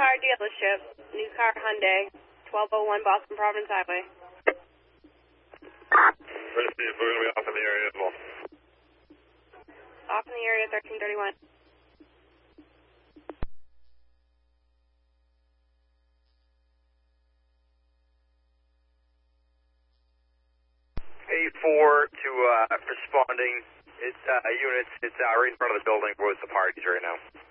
car dealership, new car Hyundai, 1201 Boston Providence Highway. Ready to see if we're going to be off in the area as well. Off in the area, 1331. A4 to responding. It's units. It's right in front of the building with the parties right now.